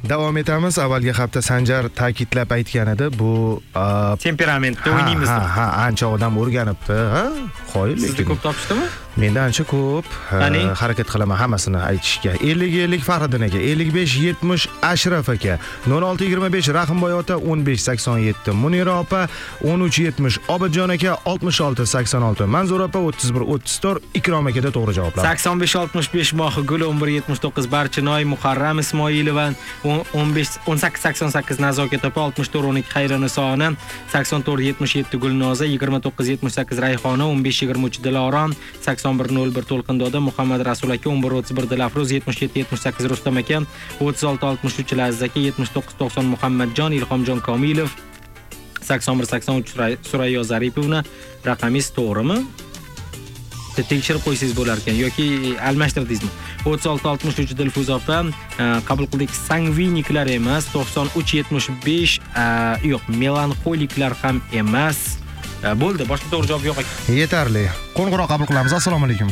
Davom etamiz. Avvalgi hafta Sanjar ta'kidlab aytgan edi, bu temperamentda o'ynaymiz deb. Ha, ancha odam o'rganibdi, ha? Qoyil lekin. Sizga ko'p topishdimi? Menda ancha ko'p. Harakat qilaman hammasini aytishga. 50 Faxriddin aka, 55-70 Ashraf aka, 06-25 Rahimboy ota, 15-87 Munira opa, 13-70 Obidjon aka, 66-86 Manzura opa, 31-34 Ikrom akada to'g'ri javoblar. 85-65 Mohigul, 11-79 Barchinoy, Muharram Ismoilova, 18-88 Nazokat opa, 64-12 Xayriniso, 84-77 Gulnoza, 29-78 Rayhona, 15-23 Dilorom, 81-01 To'lqindoda Muhammad Rasul aka, 11-31 Dilafruz, 77-78 Rustam aka, 36-63 Laziz aka, 79-90 Muhammadjon, Ilhomjon Komilov, 81-83 Surayyo Zaripovna. Raqamingiz to'g'rimi? Tekshirib qo'ysangiz bo'lar ekan yoki almashtirdingizmi? 36-63 Dilfuz opa, qabul qildik. Sangviniklar emas, 93-75 yo'q, melanxoliklar ham emas. Bo'ldi, boshqa to'g'ri javob yo'q ekan. Yetarli. Qo'ng'iroq qabul qilamiz. Assalomu alaykum.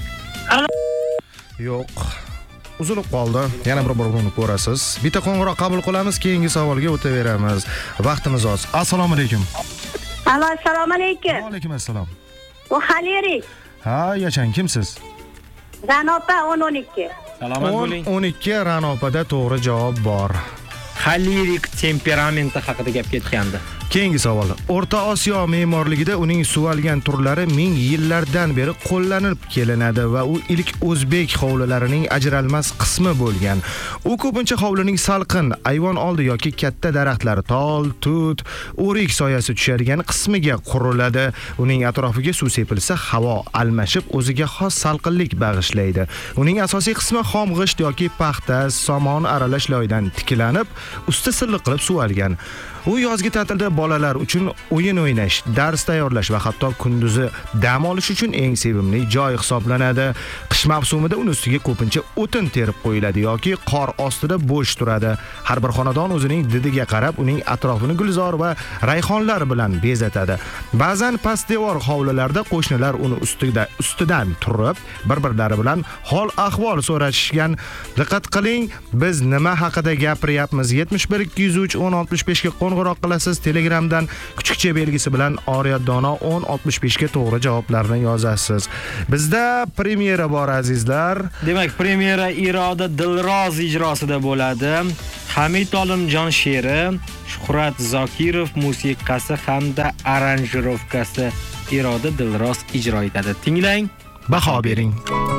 Yo'q. Uzilib qoldi. Yana bir urinib ko'rasiz. Bitta qo'ng'iroq qabul qilamiz, keyingi savolga o'taveramiz. Vaqtimiz oz. Assalomu alaykum. Assalomu alaykum. Va alaykum assalom. Bu Xaliri. Ha, yachan kimsiz? Ranopa 10-12. Salomat bo'ling. 12 Ranopada to'g'ri javob bor. Xalirik temperamenti haqida gap ketgandi. Keyingi savol. O'rta Osiyo me'morligida uning suvalgan turlari ming yillardan beri qo'llanib kelinadi va u ilk o'zbek hovlilarining ajralmas qismi bo'lgan. U ko'pincha hovlining salqin, ayvon oldi yoki katta daraxtlar, tol, tut, o'rik soyasi tushadigan qismiga quriladi. Uning atrofiga suv sepilsa, havo almashib, o'ziga xos salqinlik bag'ishlaydi. Uning asosiy qismi xom g'isht yoki paxta, somon aralash loydan tiklanib, usti silliq qilib suvalgan. U yozgi ta'tilda bolalar uchun o'yin o'ynash, dars tayyorlash va hatto kunduzi dam olish uchun eng sevimli joy hisoblanadi. Qish mavsumida uni ustiga ko'pincha o'tin terib qo'yiladi yoki qor ostida bo'sh turadi. Har bir xonadon o'zining didiga qarab uning atrofini gulzor va rayhonlar bilan bezatadi. Ba'zan past devor hovlilarda qo'shnilar uni ustidan turib, bir-birlari bilan hol ahvol so'rashgan. Diqqat qiling, biz nima haqida gapiryapmiz? 71 203 1065 ga qo'ng'iroq qilasiz. Telegramdan kuchukcha belgisi bilan Oriyat Dono 1065 ga to'g'ri javoblarni yozasiz. Bizda premyera bor azizlar. Demak, premyera Iroda Dilroz ijrosida bo'ladi. Hamid Olimjon she'ri, Shuhrat Zokirov musiqasi hamda aranjirovkasi Iroda Dilroz ijro etadi. Tinglang, baho bering.